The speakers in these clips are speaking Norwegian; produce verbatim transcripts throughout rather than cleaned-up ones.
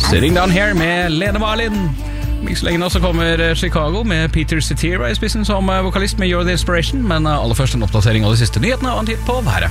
Sitting Down Here med Lene Marlin. Ikke så lenge nå så kommer Chicago med Peter Cetera i spissen som vokalist med You're the Inspiration, men aller først en oppdatering av de siste nyhetene og en titt på været.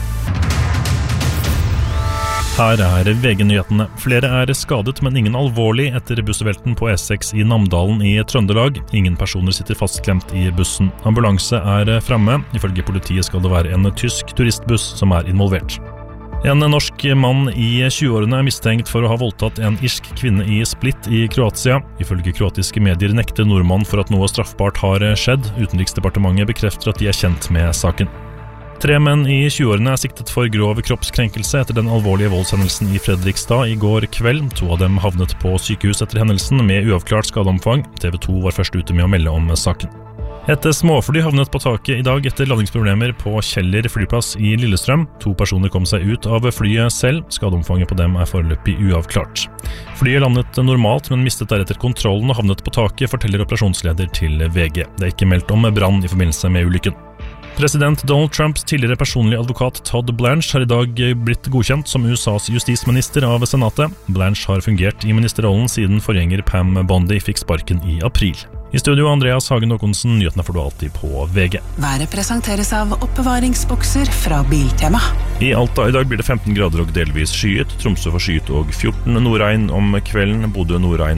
Her er V G-nyhetene. Flere er skadet, men ingen alvorlig etter bussvelten på E seks i Namdalen i Trøndelag. Ingen personer sitter fastklemt i bussen. Ambulanse er fremme. Ifølge politiet skal det være en tysk turistbuss som er involvert. En norsk mann i tjueårene er mistenkt for å ha voldtatt en irsk kvinne i Split i Kroatia. Ifølge kroatiske medier nekter nordmann for at noe straffbart har skjedd. Utenriksdepartementet bekrefter at de er kjent med saken. Tre menn i tjueårene er siktet for grov kroppskrenkelse etter den alvorlige voldshendelsen i Fredrikstad i går kveld. To av dem havnet på sykehus etter hendelsen med uavklart skadeomfang. T V to var først ute med å melde om saken. Et småfly havnet på taket i dag etter landingsproblemer på Kjeller flyplass i Lillestrøm. To personer kom seg ut av flyet selv. Skadeomfanget på dem er foreløpig uavklart. Flyet landet normalt, men mistet deretter kontrollen og havnet på taket, forteller operasjonsleder til V G. Det er ikke meldt om brann i forbindelse med ulykken. President Donald Trumps tidligere personlige advokat Todd Blanche har i dag blitt godkjent som U S A's justisminister av senatet. Blanche har fungert i ministerrollen siden forgjenger Pam Bondi fikk sparken i april. I studio Andreas Hagen Håkonsen, nyhetene får du alltid på V G. Været presenteres av oppbevaringsbokser fra Biltema. I Alta i dag blir det femten grader og delvis skyet. Tromsø får skyet og fjorten nordregn om kvelden. Bodø nordregn